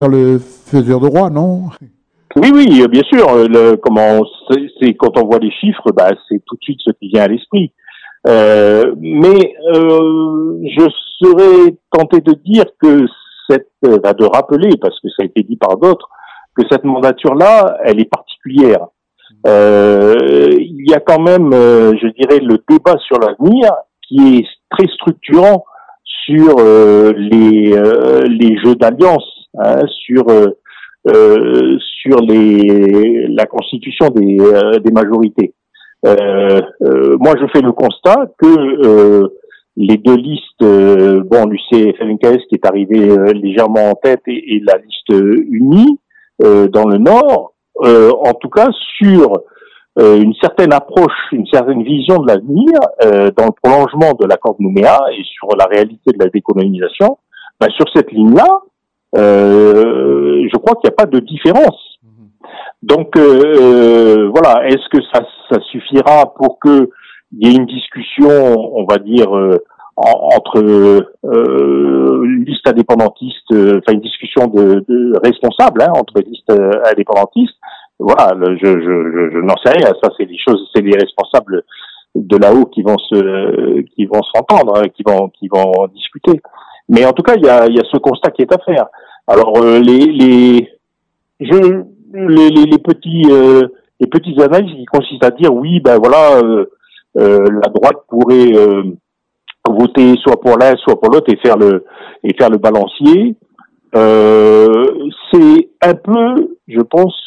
le faiseur de roi, non? Oui, oui, bien sûr. C'est quand on voit les chiffres, bah, c'est tout de suite ce qui vient à l'esprit. Mais je serais tenté de dire que de rappeler, parce que ça a été dit par d'autres, que cette mandature-là, elle est particulière. Il y a quand même, je dirais, le débat sur l'avenir qui est très structurant sur les jeux d'alliance, hein, sur la constitution des majorités. Moi, je fais le constat que les deux listes, l'UC FLNKS qui est arrivé légèrement en tête et la liste unie dans le Nord, en tout cas sur une certaine approche, une certaine vision de l'avenir, dans le prolongement de l'accord de Nouméa et sur la réalité de la décolonisation, ben, sur cette ligne-là, je crois qu'il n'y a pas de différence. Donc voilà, est-ce que ça suffira pour que il y ait une discussion, on va dire, entre listes indépendantistes, enfin une discussion de responsables hein, entre listes indépendantistes. Voilà, je n'en sais rien. Ça, c'est c'est les responsables de là-haut qui vont s'entendre, hein, qui vont discuter. Mais en tout cas, il y a ce constat qui est à faire. Alors les petites analyses qui consistent à dire oui, ben voilà, la droite pourrait voter soit pour l'un, soit pour l'autre et faire le balancier. C'est un peu, je pense,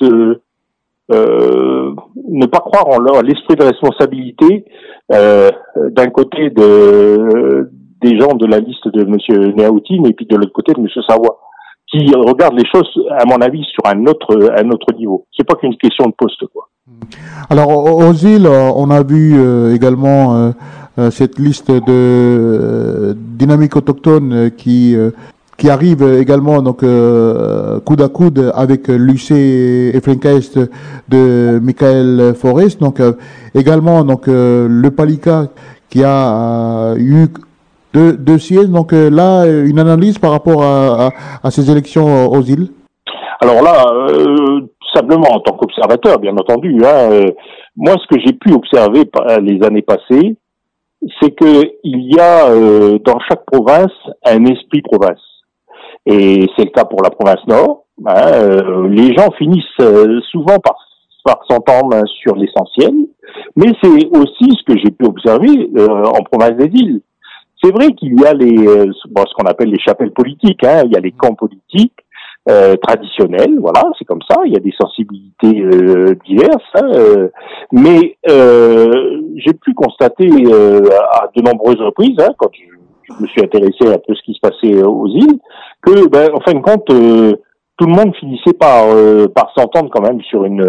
ne pas croire en l'esprit de responsabilité d'un côté des gens de la liste de Monsieur Néaoutine et puis de l'autre côté de Monsieur Savoie, qui regarde les choses, à mon avis, sur un autre niveau. C'est pas qu'une question de poste, quoi. Alors, aux îles, on a vu également cette liste de dynamiques autochtones qui arrive également donc coude à coude avec l'UC FLNKS de Michael Forest. Donc également donc le Palika qui a eu deux sièges. Donc là, une analyse par rapport à ces élections aux îles. Alors là, simplement en tant qu'observateur, bien entendu, hein, moi ce que j'ai pu observer les années passées, c'est que il y a dans chaque province un esprit province. Et c'est le cas pour la province Nord. Hein, les gens finissent souvent par s'entendre sur l'essentiel, mais c'est aussi ce que j'ai pu observer en province des îles. C'est vrai qu'il y a ce qu'on appelle les chapelles politiques, hein, il y a les camps politiques traditionnels, voilà, c'est comme ça, il y a des sensibilités diverses, hein, mais j'ai pu constater à de nombreuses reprises, hein, quand je me suis intéressé à peu ce qui se passait aux îles, que, en fin de compte, tout le monde finissait par s'entendre quand même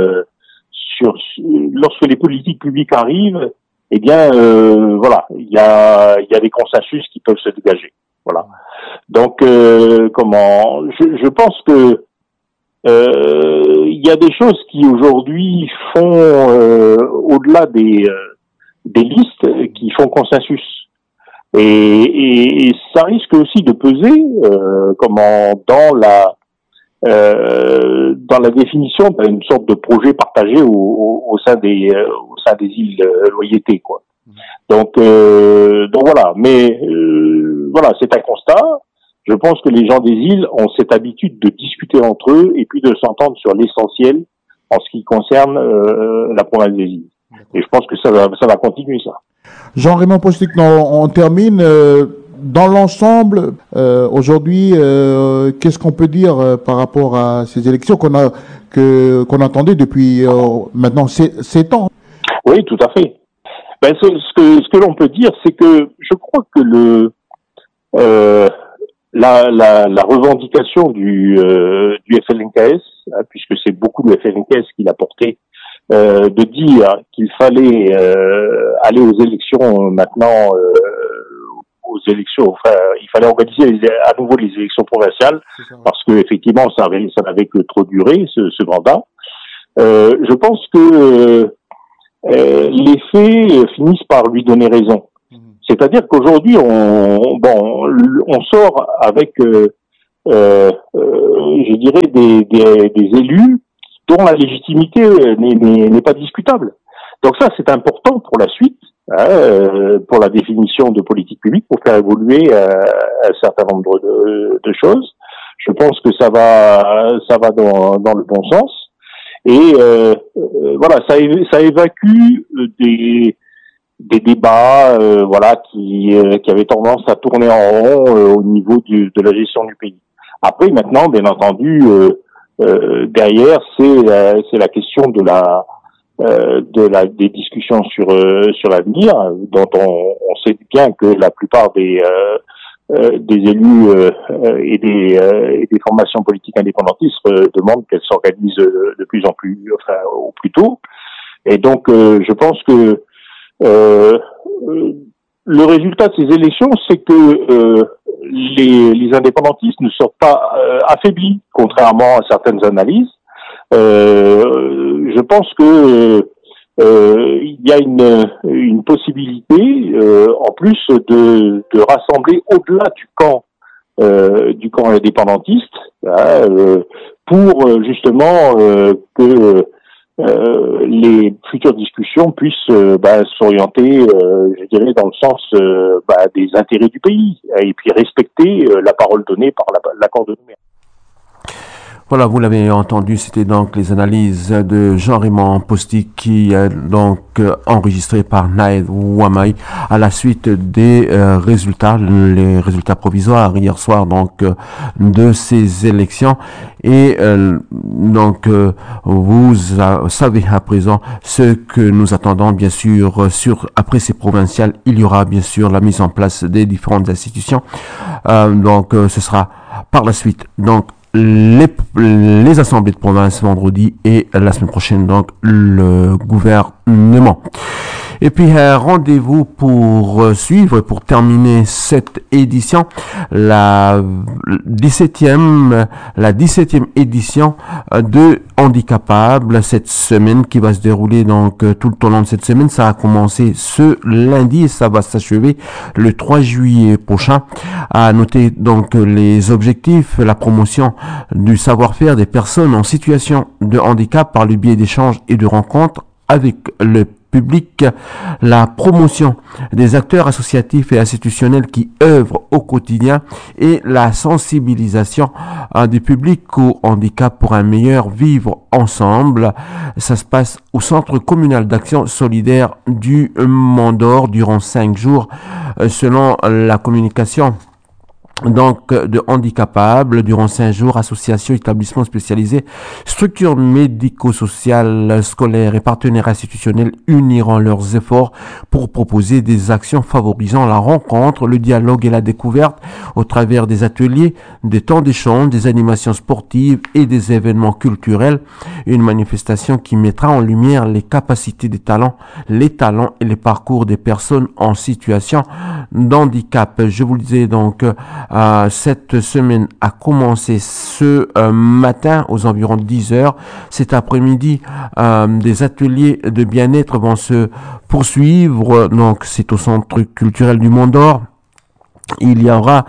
lorsque les politiques publiques arrivent, eh bien, voilà, il y a des consensus qui peuvent se dégager, voilà. Donc, je pense que il y a des choses qui aujourd'hui font au-delà des listes qui font consensus. Et ça risque aussi de peser dans la définition d'une sorte de projet partagé au sein des îles Loyauté, quoi. Donc voilà. Mais voilà, c'est un constat. Je pense que les gens des îles ont cette habitude de discuter entre eux et puis de s'entendre sur l'essentiel en ce qui concerne la province des îles. Et je pense que ça va continuer, ça. Jean-Raymond Postic, on termine. Dans l'ensemble, aujourd'hui, qu'est-ce qu'on peut dire par rapport à ces élections qu'on attendait depuis maintenant 7 ans? Oui, tout à fait. Ce que l'on peut dire, c'est que je crois que la revendication du FLNKS, hein, puisque c'est beaucoup le FLNKS qui l'a porté, de dire qu'il fallait aller aux élections maintenant, il fallait organiser à nouveau les élections provinciales parce que effectivement ça n'avait que trop duré ce mandat. Je pense que les faits finissent par lui donner raison. C'est-à-dire qu'aujourd'hui on sort avec je dirais, des élus dont la légitimité n'est pas discutable. Donc ça, c'est important pour la suite, pour la définition de politique publique, pour faire évoluer un certain nombre de choses. Je pense que ça va dans le bon sens. Et voilà, ça évacue des débats, voilà, qui avaient tendance à tourner en rond au niveau de la gestion du pays. Après, maintenant, bien entendu, derrière, c'est la question des discussions sur l'avenir, dont on sait bien que la plupart des élus et des formations politiques indépendantistes demandent qu'elles s'organisent de plus en plus, enfin, au plus tôt. Et donc, je pense que le résultat de ces élections, c'est que les indépendantistes ne sont pas affaiblis, contrairement à certaines analyses. Je pense que il y a une possibilité, en plus de rassembler au-delà du camp indépendantiste, pour justement que les futures discussions puissent s'orienter, je dirais, dans le sens des intérêts du pays, et puis respecter la parole donnée par l'accord de Nouméa. Voilà, vous l'avez entendu, c'était donc les analyses de Jean-Raymond Posty qui est donc enregistré par Naël Ouamay à la suite des résultats, les résultats provisoires hier soir donc de ces élections. Et donc vous savez à présent ce que nous attendons bien sûr après ces provinciales. Il y aura bien sûr la mise en place des différentes institutions. Donc ce sera par la suite donc les assemblées de province vendredi et la semaine prochaine donc le gouvernement. Et puis rendez-vous pour suivre, pour terminer cette édition, la 17e édition de Handicapable cette semaine qui va se dérouler donc tout le long de cette semaine. Ça a commencé ce lundi et ça va s'achever le 3 juillet prochain. À noter donc les objectifs, la promotion du savoir-faire des personnes en situation de handicap par le biais d'échanges et de rencontres avec le public, la promotion des acteurs associatifs et institutionnels qui œuvrent au quotidien et la sensibilisation du public au handicap pour un meilleur vivre ensemble. Ça se passe au Centre communal d'action solidaire du Mont-d'Or durant 5 jours, selon la communication donc de Handicapable durant 5 jours, associations, établissements spécialisés, structures médico-sociales, scolaires et partenaires institutionnels uniront leurs efforts pour proposer des actions favorisant la rencontre, le dialogue et la découverte au travers des ateliers, des temps d'échange, des animations sportives et des événements culturels. Une manifestation qui mettra en lumière les capacités des talents, les talents et les parcours des personnes en situation d'handicap. Je vous le disais donc, cette semaine a commencé ce matin aux environs de 10 heures. Cet après-midi, des ateliers de bien-être vont se poursuivre. Donc, c'est au Centre culturel du Mont-d'Or. Il y aura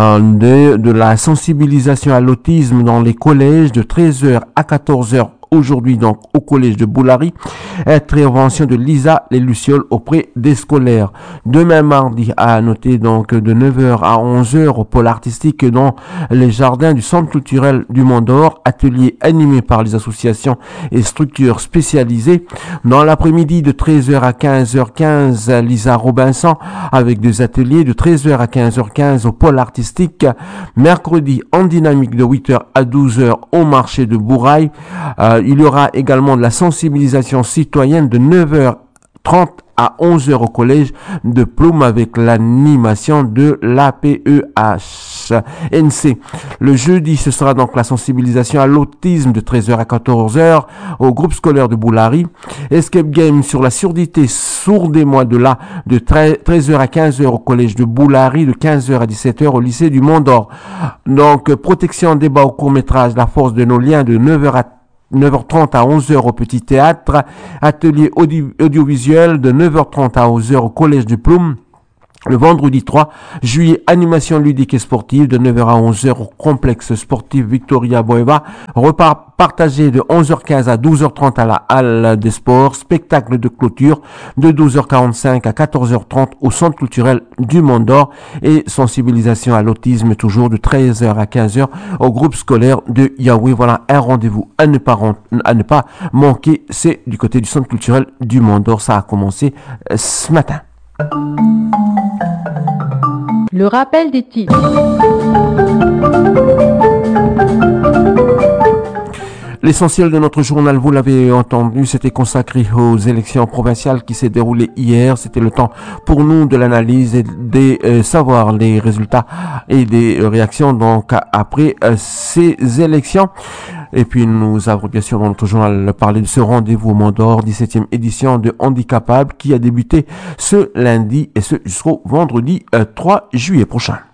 de la sensibilisation à l'autisme dans les collèges de 13h à 14h. Aujourd'hui, donc, au collège de Boulari, intervention de Lisa Les Lucioles auprès des scolaires. Demain mardi, à noter donc de 9h à 11h au pôle artistique dans les jardins du Centre culturel du Mont-d'Or, atelier animé par les associations et structures spécialisées. Dans l'après-midi, de 13h à 15h15, Lisa Robinson avec des ateliers de 13h à 15h15 au pôle artistique. Mercredi, en dynamique de 8h à 12h au marché de Bourail. Il y aura également de la sensibilisation citoyenne de 9h30 à 11h au collège de Ploum avec l'animation de l'APEHNC. Le jeudi, ce sera donc la sensibilisation à l'autisme de 13h à 14h au groupe scolaire de Boulari. Escape Game sur la surdité sourde et moi de 13h à 15h au collège de Boulari, de 15h à 17h au lycée du Mont-d'Or. Donc, protection, débat au court-métrage, la force de nos liens de 9h30 à 11h au Petit Théâtre, atelier audiovisuel de 9h30 à 11h au Collège du Ploum, Le vendredi 3 juillet, animation ludique et sportive de 9h à 11h au complexe sportif Victoria Boeva. Repas partagé de 11h15 à 12h30 à la halle des sports. Spectacle de clôture de 12h45 à 14h30 au centre culturel du Mont d'Or. Et sensibilisation à l'autisme toujours de 13h à 15h au groupe scolaire de Yahweh. Voilà un rendez-vous à ne pas manquer. C'est du côté du centre culturel du Mont d'Or. Ça a commencé ce matin. Le rappel des titres. L'essentiel de notre journal, vous l'avez entendu, c'était consacré aux élections provinciales qui s'est déroulées hier. C'était le temps pour nous de l'analyse et de savoir les résultats et des réactions donc après ces élections. Et puis nous avons bien sûr dans notre journal parlé de ce rendez-vous au Mont d'Or, 17e édition de Handicapable qui a débuté ce lundi et ce jusqu'au vendredi 3 juillet prochain.